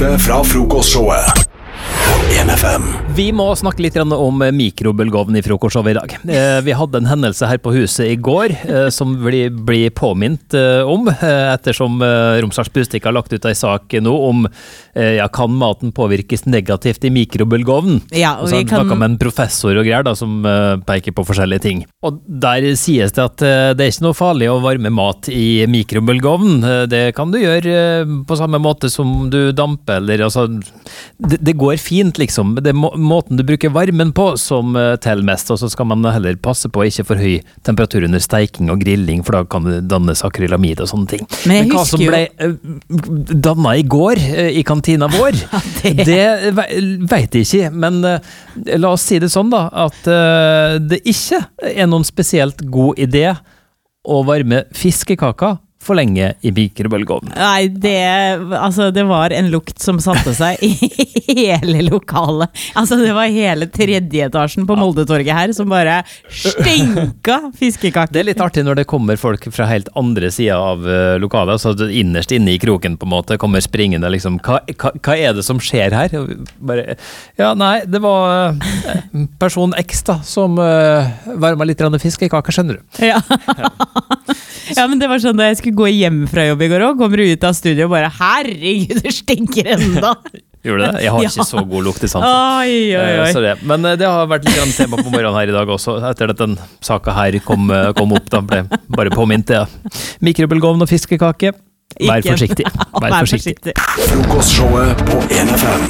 klippet fra frokostshowet på 1FM. Vi må snakke litt om mikrobølgeovn i frokostshowet i dag. Vi hadde en hendelse her på huset i går som blir påminnet om, ettersom Romsdals Budstikke har lagt ut en sak nå om kan maten påvirkes negativt i mikrobølgeovnen. Ja, og vi kan... snakket med en professor og greier da, som peker på forskjellige ting. Og der sies det at det er ikke noe farlig å varme mat i mikrobølgeovnen. Det kan du gjøre på samme måte som du damper, eller altså, det går fint liksom. Det er måten du bruker varmen på som teller mest, og så skal man heller passe på å ikke for høy temperatur under steiking og grilling, for da kan det dannes akrylamid og sånne ting. Men hva som ble dannet i går i kantina vår, det vet jeg ikke, men la oss si det sånn da, at det ikke er noen spesielt god idé å varme fiskekaker for lenge i mikrobølgeovnen. Nei, det var en lukt som satte seg i hele lokalet. Altså, det var hele tredje etasjen på Moldetorget her som bare stinka fiskekaker. Det er litt artig når det kommer folk fra helt andre siden av lokalet, altså innerst inne i kroken på en måte, kommer springende liksom, hva er det som skjer her? Bare, ja, nei, det var person X da, som varmet litt fiskekaker, skjønner du? Ja. Ja, men det var sånn da jeg skulle gå hjem fra jobb i går også, kommer du ut av studio og bare, herregud, det stinker enda. Gjorde det? Jeg har ikke så god lukt i sansen. Oi. Men det har vært litt grann tema på morgenen her i dag også, etter at den saka her kom opp, da ble bare påminnet det. Mikrobølgeovn og fiskekake, vær forsiktig. Vær forsiktig. Frokostshowet på 1FM.